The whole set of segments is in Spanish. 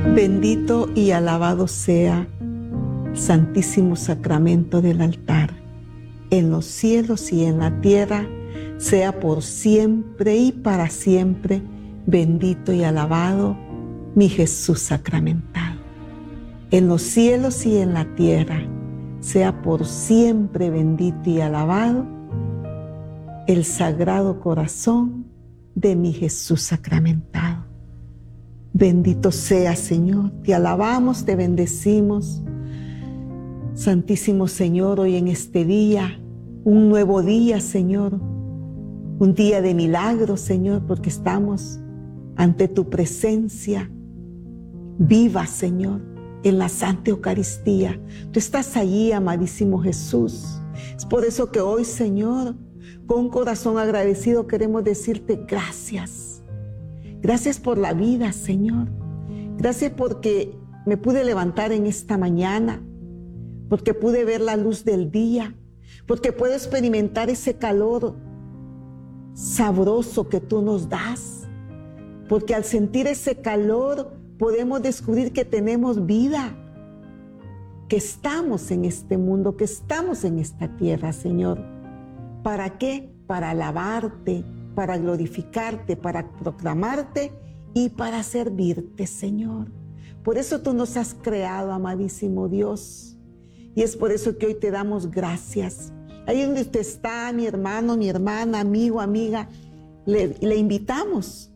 Bendito y alabado sea el Santísimo Sacramento del altar, en los cielos y en la tierra, sea por siempre y para siempre, bendito y alabado mi Jesús sacramentado. En los cielos y en la tierra, sea por siempre bendito y alabado el Sagrado Corazón de mi Jesús sacramentado. Bendito sea, Señor, te alabamos, te bendecimos. Santísimo Señor, hoy en este día, un nuevo día, Señor, un día de milagros, Señor, porque estamos ante tu presencia viva, Señor, en la Santa Eucaristía. Tú estás allí, amadísimo Jesús. Es por eso que hoy, Señor, con un corazón agradecido queremos decirte gracias. Gracias por la vida, Señor. Gracias porque me pude levantar en esta mañana, porque pude ver la luz del día, porque puedo experimentar ese calor sabroso que tú nos das, porque al sentir ese calor podemos descubrir que tenemos vida, que estamos en este mundo, que estamos en esta tierra, Señor. ¿Para qué? Para alabarte, para glorificarte, para proclamarte y para servirte, Señor. Por eso tú nos has creado, amadísimo Dios. Y es por eso que hoy te damos gracias. Ahí donde usted está, mi hermano, mi hermana, amigo, amiga, le invitamos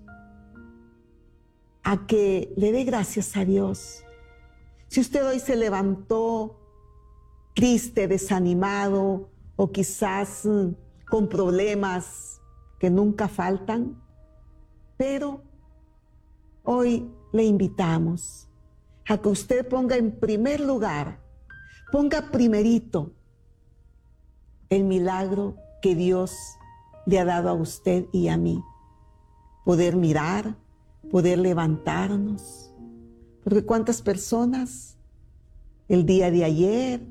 a que le dé gracias a Dios. Si usted hoy se levantó triste, desanimado o quizás con problemas que nunca faltan, pero hoy le invitamos a que usted ponga en primer lugar, ponga primerito el milagro que Dios le ha dado a usted y a mí. Poder mirar, poder levantarnos. Porque cuántas personas el día de ayer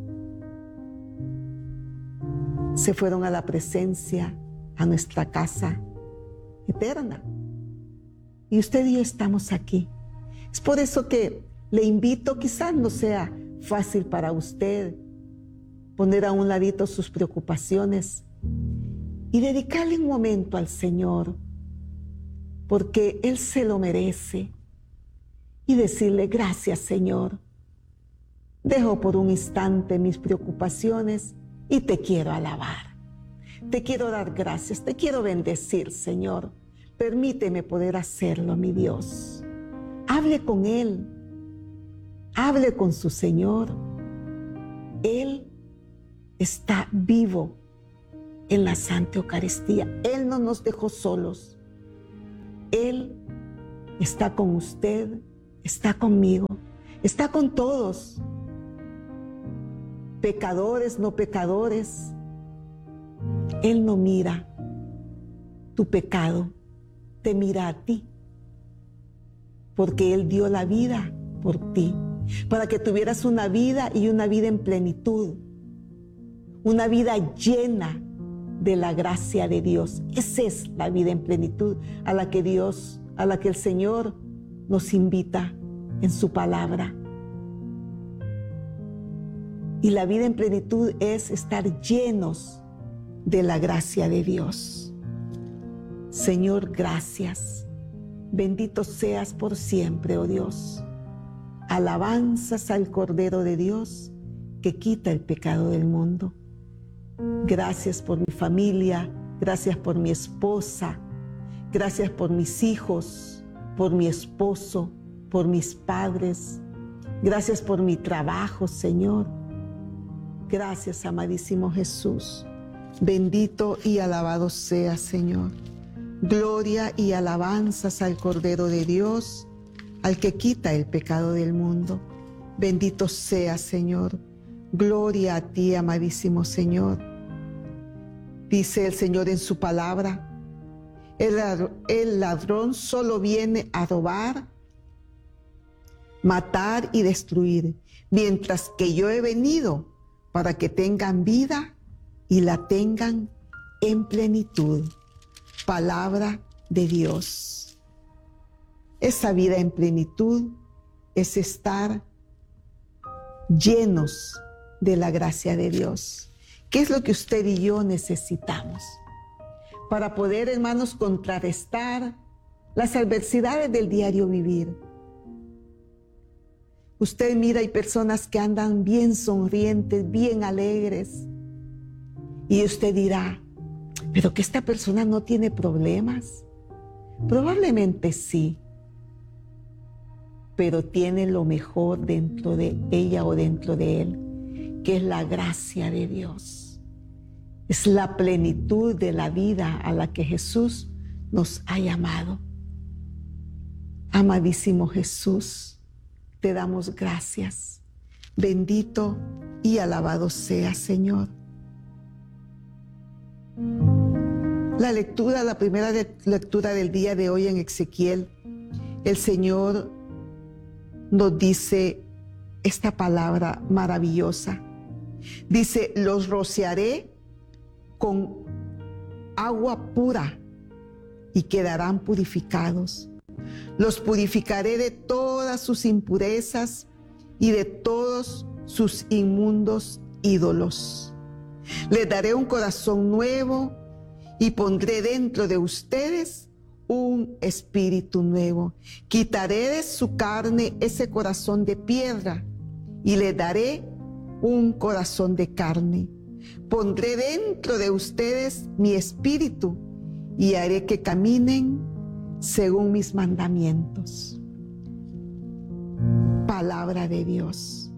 se fueron a la presencia, a nuestra casa eterna. Y usted y yo estamos aquí. Es por eso que le invito, quizás no sea fácil para usted poner a un ladito sus preocupaciones y dedicarle un momento al Señor, porque Él se lo merece, y decirle gracias, Señor. Dejo por un instante mis preocupaciones y te quiero alabar. Te quiero dar gracias, te quiero bendecir, Señor. Permíteme poder hacerlo, mi Dios. Hable con Él, hable con su Señor. Él está vivo en la Santa Eucaristía. Él no nos dejó solos. Él está con usted, está conmigo, está con todos. Pecadores, no pecadores. Él no mira tu pecado, te mira a ti. Porque Él dio la vida por ti, para que tuvieras una vida y una vida en plenitud. Una vida llena de la gracia de Dios. Esa es la vida en plenitud a la que el Señor nos invita en su palabra. Y la vida en plenitud es estar llenos de la gracia de Dios. Señor, gracias. Bendito seas por siempre, oh Dios. Alabanzas al Cordero de Dios que quita el pecado del mundo. Gracias por mi familia, gracias por mi esposa, gracias por mis hijos, por mi esposo, por mis padres. Gracias por mi trabajo, Señor. Gracias, amadísimo Jesús. Bendito y alabado sea, Señor. Gloria y alabanzas al Cordero de Dios, al que quita el pecado del mundo. Bendito sea, Señor. Gloria a ti, amadísimo Señor. Dice el Señor en su palabra: el ladrón solo viene a robar, matar y destruir, mientras que yo he venido para que tengan vida y la tengan en plenitud. Palabra de Dios. Esa vida en plenitud es estar llenos de la gracia de Dios. ¿Qué es lo que usted y yo necesitamos para poder, hermanos, contrarrestar las adversidades del diario vivir? Usted mira, hay personas que andan bien sonrientes, bien alegres, y usted dirá, pero que esta persona no tiene problemas. Probablemente sí, pero tiene lo mejor dentro de ella o dentro de él, que es la gracia de Dios. Es la plenitud de la vida a la que Jesús nos ha llamado. Amadísimo Jesús, te damos gracias. Bendito y alabado sea, Señor. La primera lectura del día de hoy en Ezequiel, el Señor nos dice esta palabra maravillosa. Dice, los rociaré con agua pura y quedarán purificados. Los purificaré de todas sus impurezas y de todos sus inmundos ídolos. Les daré un corazón nuevo y pondré dentro de ustedes un espíritu nuevo. Quitaré de su carne ese corazón de piedra y le daré un corazón de carne. Pondré dentro de ustedes mi espíritu y haré que caminen según mis mandamientos. Palabra de Dios.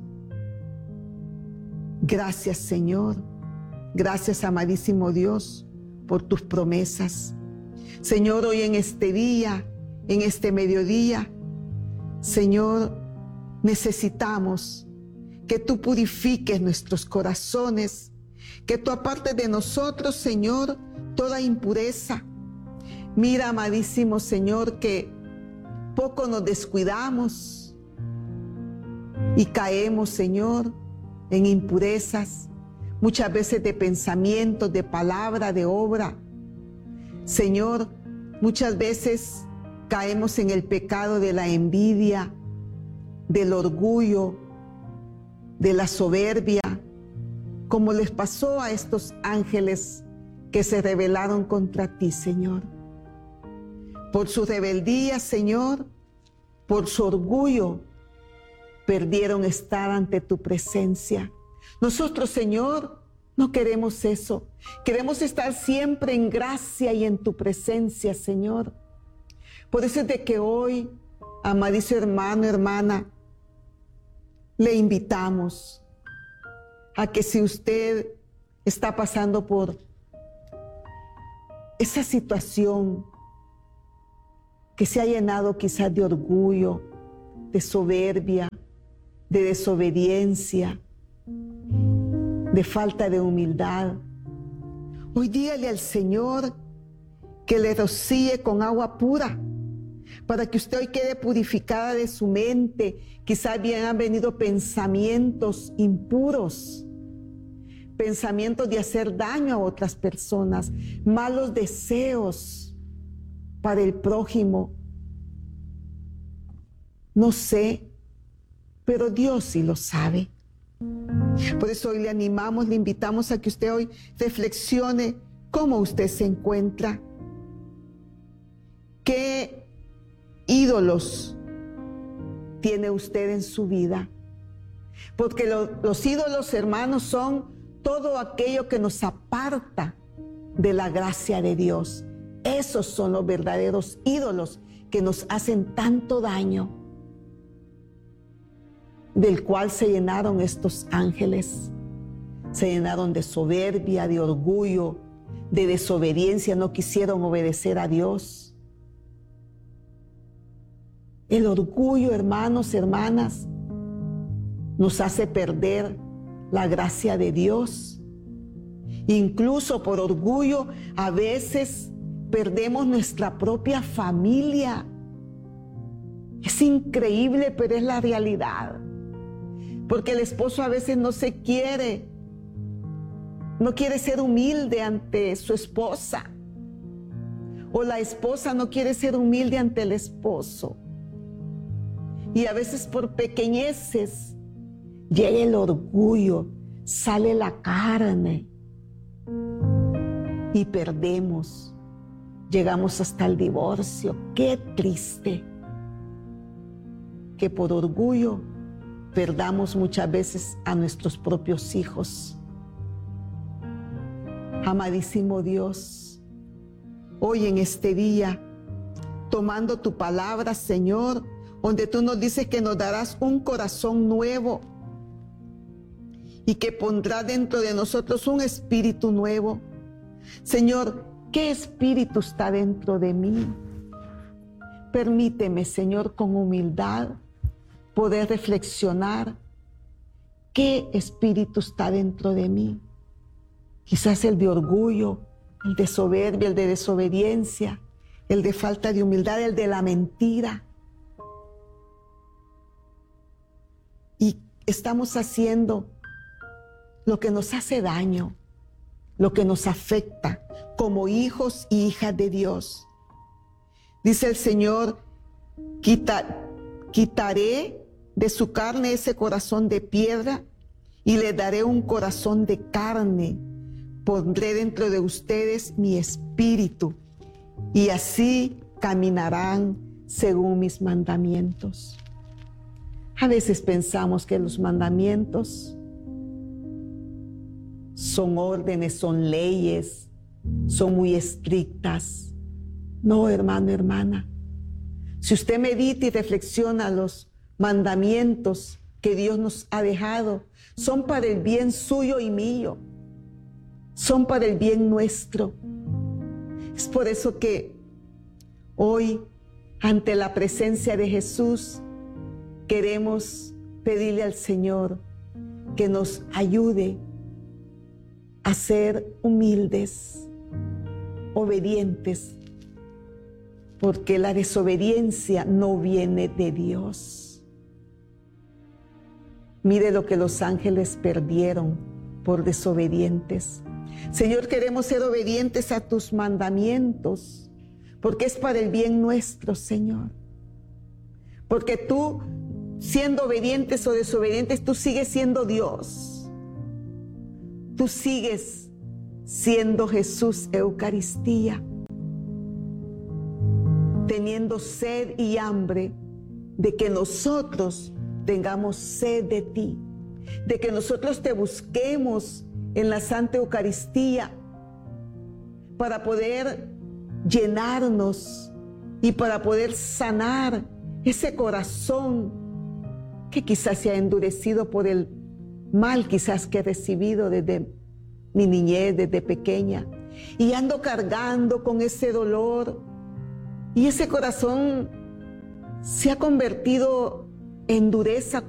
Gracias, Señor. Gracias, amadísimo Dios, por tus promesas. Señor, hoy en este día, en este mediodía, Señor, necesitamos que tú purifiques nuestros corazones, que tú apartes de nosotros, Señor, toda impureza. Mira, amadísimo Señor, que poco nos descuidamos y caemos, Señor, en impurezas, muchas veces de pensamientos, de palabra, de obra. Señor, muchas veces caemos en el pecado de la envidia, del orgullo, de la soberbia, como les pasó a estos ángeles que se rebelaron contra ti, Señor. Por su rebeldía, Señor, por su orgullo, perdieron estar ante tu presencia. Nosotros, Señor, no queremos eso. Queremos estar siempre en gracia y en tu presencia, Señor. Por eso es de que hoy, amadísimo hermano, hermana, le invitamos a que si usted está pasando por esa situación que se ha llenado quizás de orgullo, de soberbia, de desobediencia, de falta de humildad, hoy dígale al Señor que le rocíe con agua pura, para que usted hoy quede purificada de su mente. Quizás bien han venido pensamientos impuros, pensamientos de hacer daño a otras personas, malos deseos para el prójimo. No sé, pero Dios sí lo sabe. Por eso hoy le animamos, le invitamos a que usted hoy reflexione cómo usted se encuentra. ¿Qué ídolos tiene usted en su vida? Porque los ídolos, hermanos, son todo aquello que nos aparta de la gracia de Dios. Esos son los verdaderos ídolos que nos hacen tanto daño, del cual se llenaron estos ángeles. Se llenaron de soberbia, de orgullo, de desobediencia, no quisieron obedecer a Dios. El orgullo, hermanos, hermanas, nos hace perder la gracia de Dios. Incluso por orgullo, a veces perdemos nuestra propia familia. Es increíble, pero es la realidad. Porque el esposo a veces no quiere ser humilde ante su esposa. O la esposa no quiere ser humilde ante el esposo. Y a veces por pequeñeces llega el orgullo, sale la carne y perdemos. Llegamos hasta el divorcio. Qué triste que por orgullo perdamos muchas veces a nuestros propios hijos. Amadísimo Dios, hoy en este día, tomando tu palabra, Señor, donde tú nos dices que nos darás un corazón nuevo y que pondrá dentro de nosotros un espíritu nuevo. Señor, ¿qué espíritu está dentro de mí? Permíteme, Señor, con humildad poder reflexionar qué espíritu está dentro de mí. Quizás el de orgullo, el de soberbia, el de desobediencia, el de falta de humildad, el de la mentira. Y estamos haciendo lo que nos hace daño, lo que nos afecta como hijos y hijas de Dios. Dice el Señor, quitaré de su carne ese corazón de piedra y le daré un corazón de carne. Pondré dentro de ustedes mi espíritu y así caminarán según mis mandamientos. A veces pensamos que los mandamientos son órdenes, son leyes, son muy estrictas. No, hermano, hermana. Si usted medita y reflexiona los mandamientos que Dios nos ha dejado, son para el bien suyo y mío. Son para el bien nuestro. Es por eso que hoy, ante la presencia de Jesús, queremos pedirle al Señor que nos ayude a ser humildes, obedientes, porque la desobediencia no viene de Dios. Mire lo que los ángeles perdieron por desobedientes. Señor, queremos ser obedientes a tus mandamientos, porque es para el bien nuestro, Señor. Porque tú, siendo obedientes o desobedientes, tú sigues siendo Dios. Tú sigues siendo Jesús Eucaristía, teniendo sed y hambre de que nosotros tengamos sed de ti, de que nosotros te busquemos en la Santa Eucaristía para poder llenarnos y para poder sanar ese corazón que quizás se ha endurecido por el mal quizás que he recibido desde mi niñez, desde pequeña, y ando cargando con ese dolor y ese corazón se ha convertido en dureza